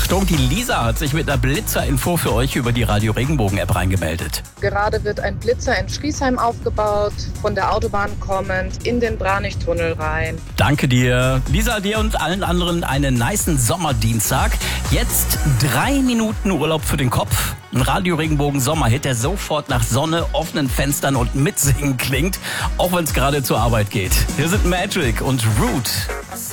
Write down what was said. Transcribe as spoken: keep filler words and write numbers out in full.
Achtung, die Lisa hat sich mit einer Blitzerinfo für euch über die Radio Regenbogen-App reingemeldet. Gerade wird ein Blitzer in Schriesheim aufgebaut, von der Autobahn kommend in den Branichtunnel rein. Danke dir. Lisa, dir und allen anderen einen nicen Sommerdienstag. Jetzt drei Minuten Urlaub für den Kopf. Ein Radio Regenbogen Sommerhit, der sofort nach Sonne, offenen Fenstern und Mitsingen klingt, auch wenn es gerade zur Arbeit geht. Hier sind Magic und Root.